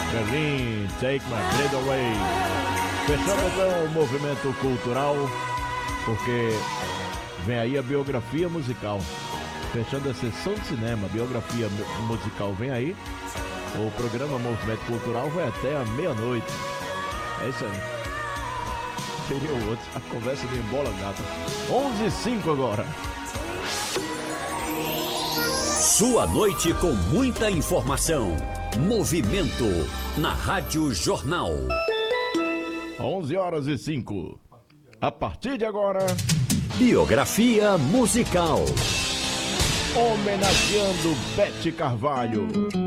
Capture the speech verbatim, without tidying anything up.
Berlim, Take My Breath Away. Fechando então o movimento cultural, porque vem aí a biografia musical. Fechando a sessão de cinema, a biografia musical vem aí. O programa Movimento Cultural vai até a meia-noite. É isso aí. Seria o outro. A conversa de embola gata. onze e cinco agora. Sua noite com muita informação. Movimento na Rádio Jornal. onze horas e cinco. A partir de agora, biografia musical. Homenageando Bete Carvalho.